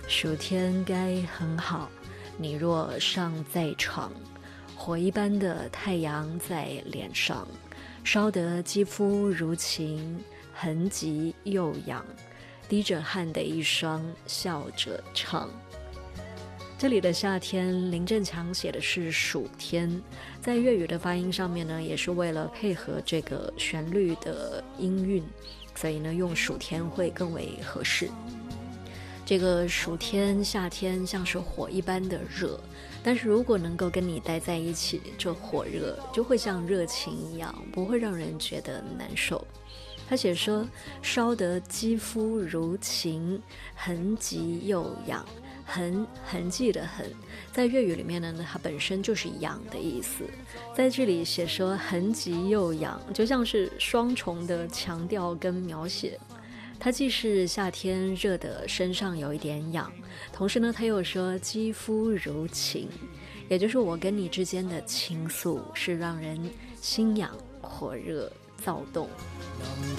暑天该很好，你若尚在场，火一般的太阳在脸上，烧得肌肤如情，痕迹又痒，滴着汗的一双笑着唱。这里的夏天，林振强写的是暑天，在粤语的发音上面呢，也是为了配合这个旋律的音韵，所以呢，用暑天会更为合适。这个暑天夏天像是火一般的热，但是如果能够跟你待在一起，这火热就会像热情一样，不会让人觉得难受。他写说，烧得肌肤如情，痕迹又痒。痕迹的痕，在粤语里面呢，它本身就是痒的意思。在这里写说痕迹又痒，就像是双重的强调跟描写。它既是夏天热的身上有一点痒，同时呢，他又说肌肤如情，也就是我跟你之间的情愫是让人心痒火热躁动。